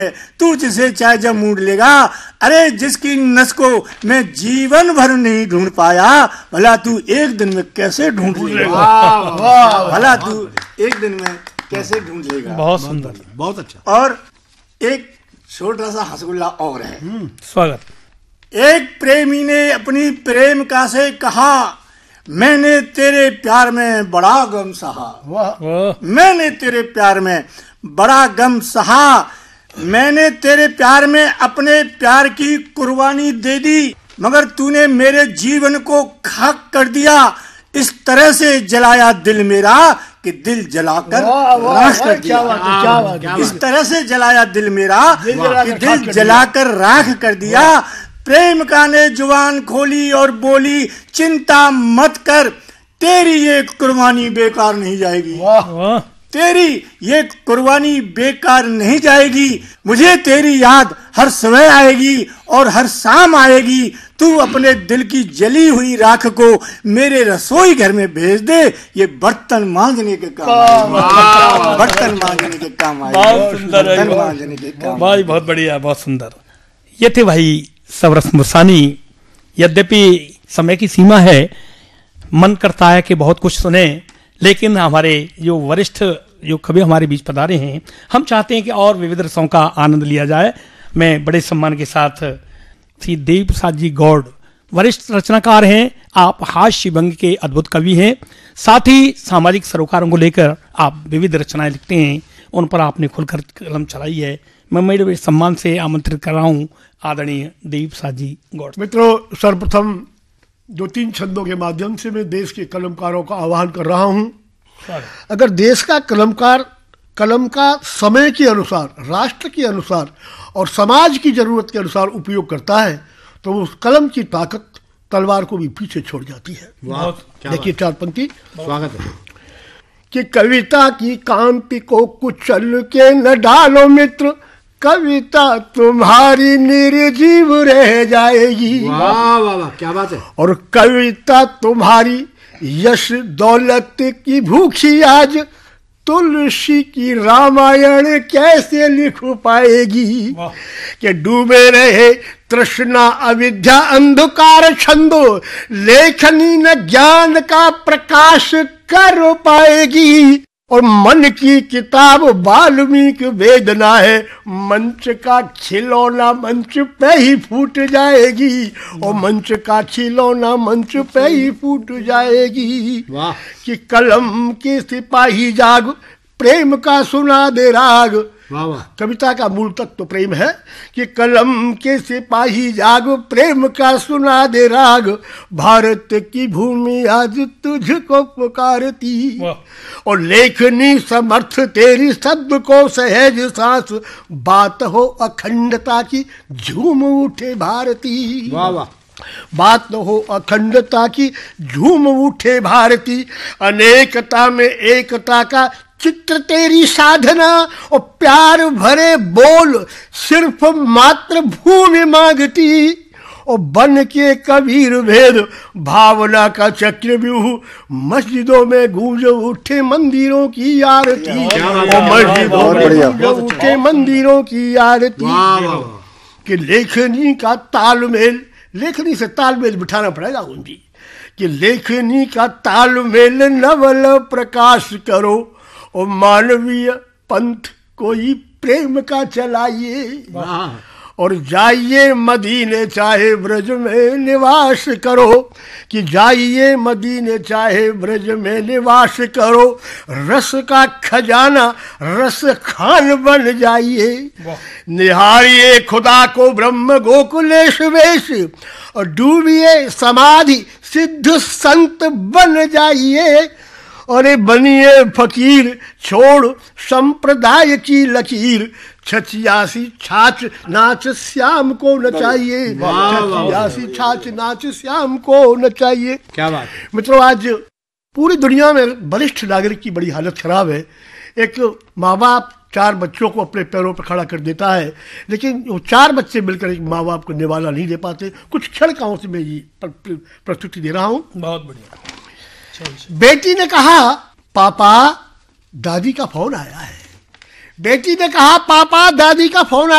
तू जिसे चाहे जब मूड लेगा। अरे जिसकी नस को मैं जीवन भर नहीं ढूंढ पाया, भला तू एक दिन में कैसे ढूंढ लेगा। भला तू एक दिन में कैसे ढूंढ लेगा। बहुत सुंदर, बहुत अच्छा। और एक छोटा सा हसगुल्ला और है। स्वागत। एक प्रेमी ने अपनी प्रेमिका से कहा, मैंने तेरे प्यार में बड़ा गम सहा। मैंने तेरे प्यार में बड़ा गम सहा। मैंने तेरे प्यार में अपने प्यार की कुर्बानी दे दी, मगर तूने मेरे जीवन को खाक कर दिया। इस तरह से जलाया दिल मेरा कि दिल जलाकर राख कर दिया। इस तरह से जलाया दिल मेरा कि दिल जलाकर राख कर दिया। प्रेमिका ने जुबान खोली और बोली, चिंता मत कर, तेरी ये कुर्बानी बेकार नहीं जाएगी। तेरी ये कुर्बानी बेकार नहीं जाएगी। मुझे तेरी याद हर समय आएगी और हर शाम आएगी। तू अपने दिल की जली हुई राख को मेरे रसोई घर में भेज दे, ये बर्तन मांजने के काम आएगी। बर्तन मांजने के काम आएगी। बहुत सुंदर है बर्तन मांजने के काम। भाई बहुत बढ़िया, बहुत सुंदर। ये थे भाई सबरस मुरसानी। यद्यपि समय की सीमा है, मन करता है कि बहुत कुछ सुने, लेकिन हमारे जो वरिष्ठ जो कवि हमारे बीच पधारे हैं, हम चाहते हैं कि और विविध रसों का आनंद लिया जाए। मैं बड़े सम्मान के साथ श्री देवी प्रसाद जी गौड़, वरिष्ठ रचनाकार हैं, आप हास्य व्यंग्य के अद्भुत कवि हैं, साथ ही सामाजिक सरोकारों को लेकर आप विविध रचनाएं लिखते हैं, उन पर आपने खुलकर कलम चलाई है। मैं बड़े सम्मान से आमंत्रित कर रहा हूँ आदरणीय देवी प्रसाद जी गौड़। मित्रों, सर्वप्रथम 2-3 छंदों के माध्यम से मैं देश के कलमकारों का आह्वान कर रहा हूं। अगर देश का कलमकार कलम का समय के अनुसार, राष्ट्र के अनुसार और समाज की जरूरत के अनुसार उपयोग करता है, तो उस कलम की ताकत तलवार को भी पीछे छोड़ जाती है। देखिए 4 पंक्ति। स्वागत है। कि कविता की कांति को कुचल के न डालो मित्र, कविता तुम्हारी निर्जीव रह जाएगी। वाह वाह वाह, क्या बात है। और कविता तुम्हारी यश दौलत की भूखी आज, तुलसी की रामायण कैसे लिख पाएगी। कि डूबे रहे तृष्णा अविद्या अंधकार छंदो, लेखनी न ज्ञान का प्रकाश कर पाएगी। और मन की किताब वाल्मीकि वेदना है, मंच का खिलौना मंच पे ही फूट जाएगी। और मंच का खिलौना मंच पे ही फूट जाएगी। वाह। कि कलम के सिपाही जाग, प्रेम का सुना दे राग। वाह वाह। कविता का मूल तत्व तो प्रेम है। कि कलम के सिपाही जाग, प्रेम का सुना दे राग। भारत की भूमि आज तुझको पुकारती। और लेखनी समर्थ तेरी शब्द को सहज सांस, बात हो अखंडता की झूम उठे भारती। वाह वाह। बात हो अखंडता की झूम उठे भारती। अनेकता में एकता का चित्र तेरी साधना। और प्यार भरे बोल सिर्फ मात्र भूमि मांगती। और बन के कबीर भेद भावना का चक्रव्यूह, मस्जिदों में गूंज उठे मंदिरों की आरती। और मस्जिदों में गूंज उठे मंदिरों की आरती। कि लेखनी का तालमेल, लेखनी से तालमेल बिठाना पड़ेगा उनकी। कि लेखनी का तालमेल नवल प्रकाश करो। और मानवीय पंथ कोई प्रेम का चलाइए। और जाइए मदीने चाहे ब्रज में निवास करो। कि जाइए मदीने चाहे ब्रज में निवास करो। रस का खजाना रस खान बन जाइए। निहारिए खुदा को ब्रह्म गोकुलेश वेश। और डूबिए समाधि सिद्ध संत बन जाइए। और बनिए फकीर छोड़ संप्रदाय की लकीर। छछियासी छाछ नाच श्याम को नचाइए। छछियासी छाछ नाच श्याम को नचाइए। क्या बात। मित्रों, आज पूरी दुनिया में वरिष्ठ नागरिक की बड़ी हालत खराब है। एक माँ बाप 4 बच्चों को अपने पैरों पर खड़ा कर देता है, लेकिन वो 4 बच्चे मिलकर एक माँ बाप को निवाला नहीं दे पाते। कुछ क्षणिकाओं से मैं ये प्रस्तुति दे रहा हूँ। बहुत बढ़िया। बेटी ने कहा, पापा दादी का फोन आया है। बेटी ने कहा पापा दादी का फोन